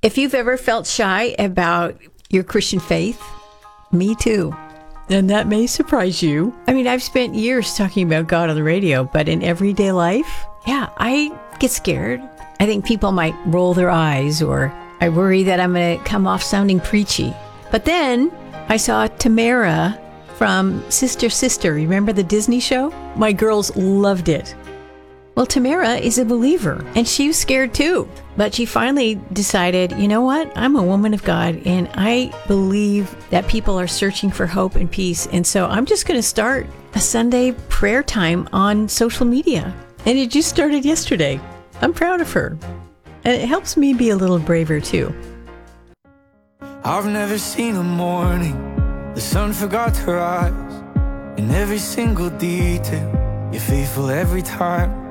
If you've ever felt shy about your Christian faith, me too. And that may surprise you. I mean, I've spent years talking about God on the radio, but in everyday life, yeah, I get scared. I think people might roll their eyes, or I worry that I'm going to come off sounding preachy. But then I saw Tamara from Sister Sister. Remember the Disney show? My girls loved it. Well, Tamara is a believer, and she was scared too. But she finally decided, you know what? I'm a woman of God, and I believe that people are searching for hope and peace. And so I'm just going to start a Sunday prayer time on social media. And it just started yesterday. I'm proud of her. And it helps me be a little braver too. I've never seen a morning the sun forgot to rise. In every single detail, you're faithful every time.